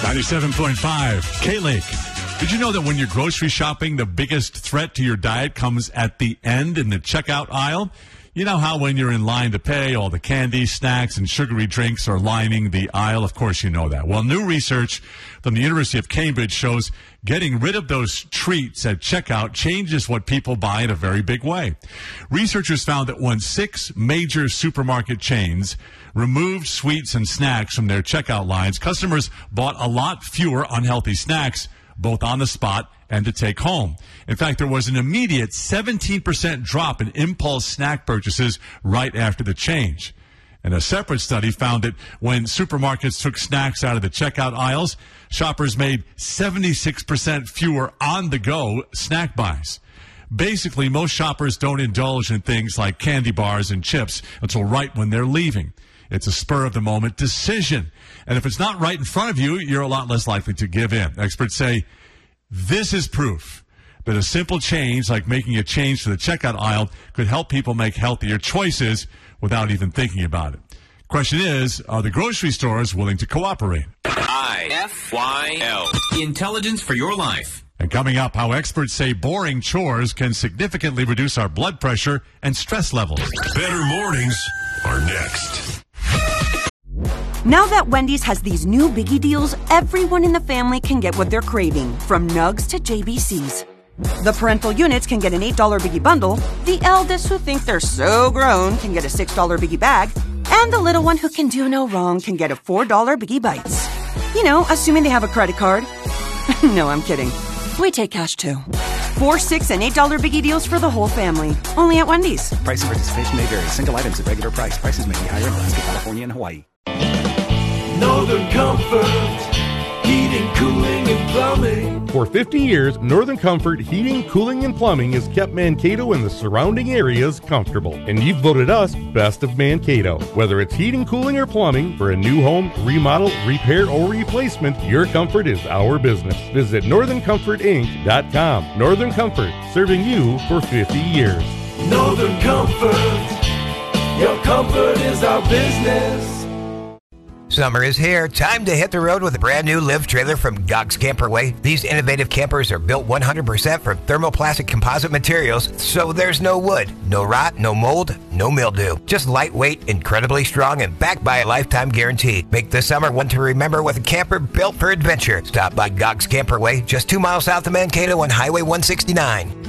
97.5, K-Lake. Did you know that when you're grocery shopping, the biggest threat to your diet comes at the end in the checkout aisle? You know how when you're in line to pay, all the candy, snacks, and sugary drinks are lining the aisle? Of course you know that. Well, new research from the University of Cambridge shows getting rid of those treats at checkout changes what people buy in a very big way. Researchers found that when 6 major supermarket chains removed sweets and snacks from their checkout lines, customers bought a lot fewer unhealthy snacks, both on the spot and to take home. In fact, there was an immediate 17% drop in impulse snack purchases right after the change. And a separate study found that when supermarkets took snacks out of the checkout aisles, shoppers made 76% fewer on-the-go snack buys. Basically, most shoppers don't indulge in things like candy bars and chips until right when they're leaving. It's a spur-of-the-moment decision. And if it's not right in front of you, you're a lot less likely to give in. Experts say this is proof that a simple change, like making a change to the checkout aisle, could help people make healthier choices without even thinking about it. Question is, are the grocery stores willing to cooperate? IFYL. Intelligence for your life. And coming up, how experts say boring chores can significantly reduce our blood pressure and stress levels. Better mornings are next. Now that Wendy's has these new biggie deals, everyone in the family can get what they're craving, from nugs to JBCs. The parental units can get an $8 biggie bundle, the eldest who think they're so grown can get a $6 biggie bag, and the little one who can do no wrong can get a $4 biggie bites. You know, assuming they have a credit card. No, I'm kidding. We take cash too. 4, 6, and $8 biggie deals for the whole family. Only at Wendy's. Price and participation may vary. Single items at regular price. Prices may be higher in Alaska, California, and Hawaii. Northern Comfort, heating, cooling, and plumbing. For 50 years, Northern Comfort Heating, Cooling, and Plumbing has kept Mankato and the surrounding areas comfortable. And you've voted us Best of Mankato. Whether it's heating, cooling, or plumbing, for a new home, remodel, repair, or replacement, your comfort is our business. Visit NorthernComfortInc.com. Northern Comfort, serving you for 50 years. Northern Comfort, your comfort is our business. Summer is here. Time to hit the road with a brand new Live trailer from Gogs Camperway. These innovative campers are built 100% from thermoplastic composite materials, so there's no wood, no rot, no mold, no mildew. Just lightweight, incredibly strong, and backed by a lifetime guarantee. Make this summer one to remember with a camper built for adventure. Stop by Gogs Camperway, just 2 miles south of Mankato on Highway 169.